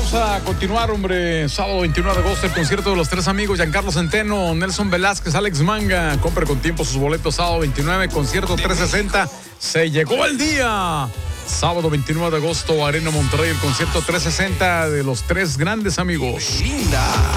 vamos a continuar, hombre. Sábado 29 de agosto, el concierto de los tres amigos, Giancarlo Centeno, Nelson Velázquez, Alex Manga. Compre con tiempo sus boletos. Sábado 29, concierto 360. Se llegó el día. Sábado 29 de agosto, Arena Monterrey, el concierto 360 de los tres grandes amigos. Linda.